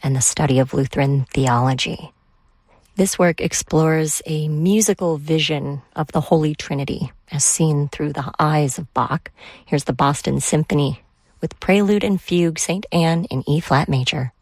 and the study of Lutheran theology. This work explores a musical vision of the Holy Trinity as seen through the eyes of Bach. Here's the Boston Symphony with Prelude and Fugue, St. Anne in E-flat major.